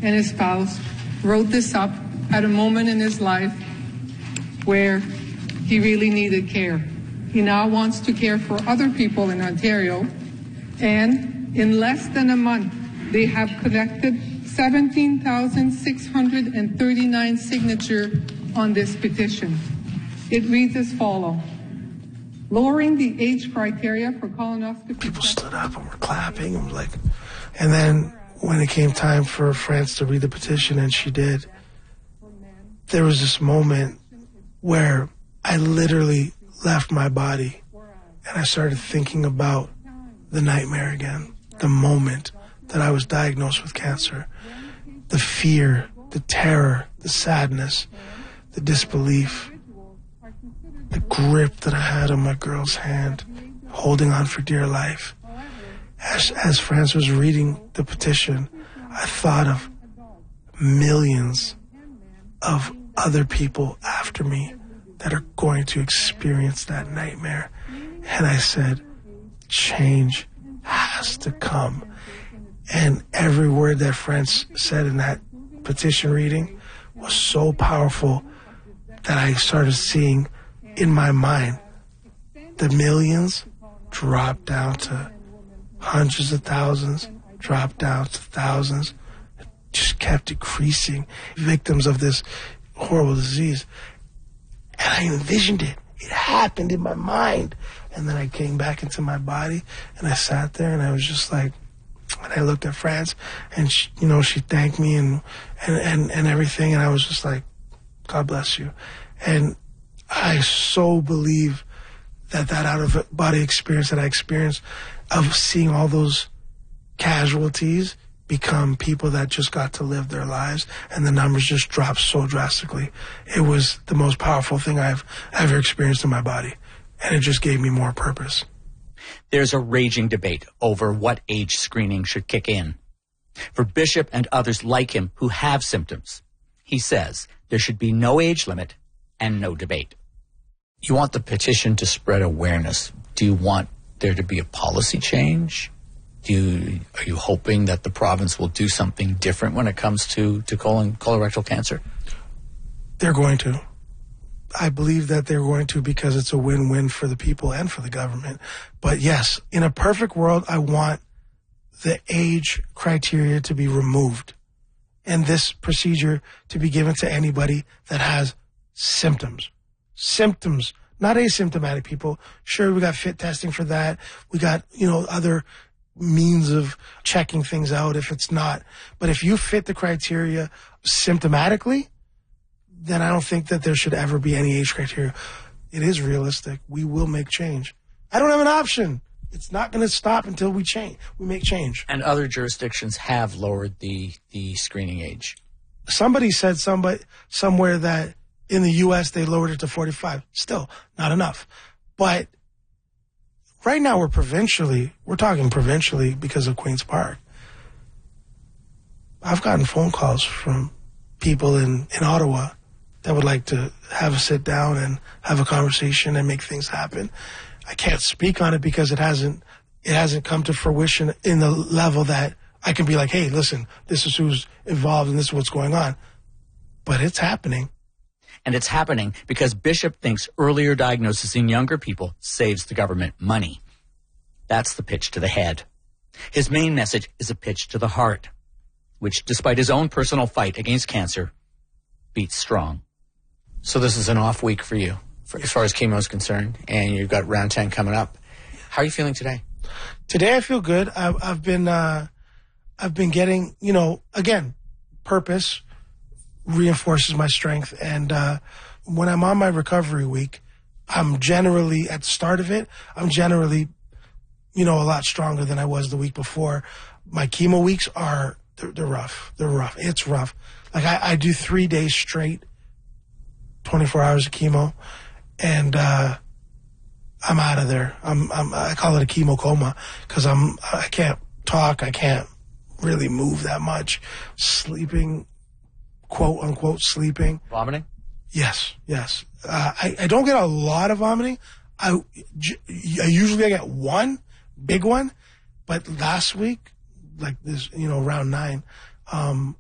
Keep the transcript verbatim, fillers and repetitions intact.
and his spouse wrote this up at a moment in his life where he really needed care. He now wants to care for other people in Ontario, and in less than a month, they have collected seventeen thousand six hundred thirty-nine signatures on this petition. It reads as follows. Lowering the age criteria for colonoscopy. People stood up and were clapping. And like, and then when it came time for France to read the petition, and she did, there was this moment where I literally left my body and I started thinking about the nightmare again, the moment that I was diagnosed with cancer, the fear, the terror, the sadness, the disbelief, the grip that I had on my girl's hand, holding on for dear life. As, as France was reading the petition, I thought of millions of other people after me that are going to experience that nightmare. And I said, change has to come. And every word that France said in that petition reading was so powerful that I started seeing in my mind the millions drop down to hundreds of thousands, drop down to thousands. It just kept decreasing, victims of this horrible disease. And I envisioned it. It happened in my mind. And then I came back into my body and I sat there and I was just like, and I looked at France and she, you know, she thanked me and, and, and, and everything. And I was just like, God bless you. And I so believe that that out-of-body experience that I experienced of seeing all those casualties become people that just got to live their lives, and the numbers just dropped so drastically. It was the most powerful thing I've ever experienced in my body, and it just gave me more purpose. There's a raging debate over what age screening should kick in. For Bishop and others like him who have symptoms, he says there should be no age limit and no debate. You want the petition to spread awareness. Do you want there to be a policy change? Do you, are you hoping that the province will do something different when it comes to, to colon, colorectal cancer? They're going to. I believe that they're going to because it's a win-win for the people and for the government. But yes, in a perfect world, I want the age criteria to be removed and this procedure to be given to anybody that has symptoms. Symptoms, not asymptomatic people. Sure, we got fit testing for that. We got, you know, other means of checking things out if it's not. But if you fit the criteria symptomatically, then I don't think that there should ever be any age criteria. It is realistic. We will make change. I don't have an option. It's not going to stop until we change. We make change. And other jurisdictions have lowered the, the screening age. Somebody said somebody somewhere that in the U S they lowered it to forty-five. Still, not enough. But right now we're provincially, we're talking provincially because of Queen's Park. I've gotten phone calls from people in, in Ottawa that would like to have a sit down and have a conversation and make things happen. I can't speak on it because it hasn't it hasn't come to fruition in the level that I can be like, hey, listen, this is who's involved and this is what's going on. But it's happening. And it's happening because Bishop thinks earlier diagnosis in younger people saves the government money. That's the pitch to the head. His main message is a pitch to the heart, which, despite his own personal fight against cancer, beats strong. So this is an off week for you, for, as far as chemo is concerned, and you've got round ten coming up. How are you feeling today? Today I feel good. I've, I've been, uh, I've been getting, you know, again, purpose reinforces my strength. And uh, when I'm on my recovery week, I'm generally, at the start of it, I'm generally, you know, a lot stronger than I was the week before. My chemo weeks are, they're, they're rough. They're rough. It's rough. Like I, I do three days straight, twenty-four hours of chemo, and uh, I'm out of there. I'm, I'm, I call it a chemo coma because I'm, I can't talk. I can't really move that much. Sleeping, quote unquote, sleeping. Vomiting? Yes, yes. Uh, I, I don't get a lot of vomiting. I, I usually I get one big one, but last week, like this, you know, round nine, um,